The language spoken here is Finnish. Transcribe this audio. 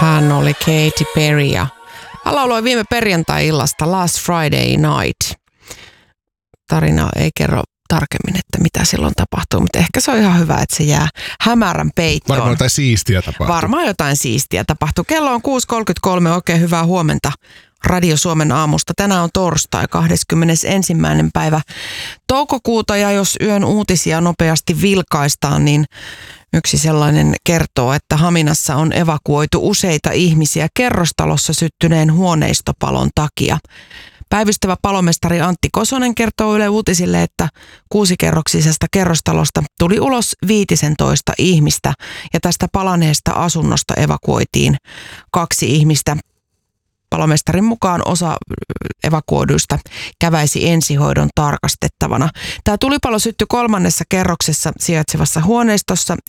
Hän oli Katy Perry ja hän lauloi viime perjantai-illasta Last Friday Night. Tarina ei kerro tarkemmin, että mitä silloin tapahtuu, mutta ehkä se on ihan hyvä, että se jää hämärän peittoon. Varmaan jotain siistiä tapahtuu. Varmaan jotain siistiä tapahtuu. Kello on 6.33, oikein hyvää huomenta Radio Suomen aamusta. Tänään on torstai, 21. päivä toukokuuta, ja jos yön uutisia nopeasti vilkaistaan, niin yksi sellainen kertoo, että Haminassa on evakuoitu useita ihmisiä kerrostalossa syttyneen huoneistopalon takia. Päivystävä palomestari Antti Kosonen kertoo Yle Uutisille, että 6-kerroksisesta kerrostalosta tuli ulos 15 ihmistä ja tästä palaneesta asunnosta evakuoitiin 2 ihmistä. Palomestarin mukaan osa evakuoiduista käväisi ensihoidon tarkastettavana. Tämä tulipalo syttyi 3. kerroksessa sijaitsevassa huoneistossa,